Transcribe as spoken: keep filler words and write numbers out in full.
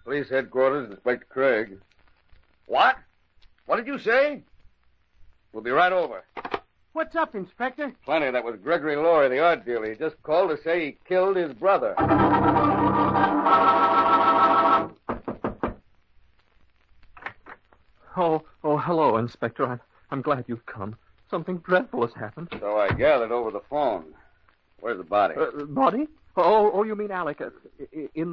Police headquarters, Inspector Craig. What? What did you say? We'll be right over. What's up, Inspector? Plenty. That was Gregory Laurie, the art dealer. He just called to say he killed his brother. Oh, oh, hello, Inspector. I'm, I'm glad you've come. Something dreadful has happened. So I gathered over the phone. Where's the body? Uh, body? Oh, oh, you mean Alec? Uh, in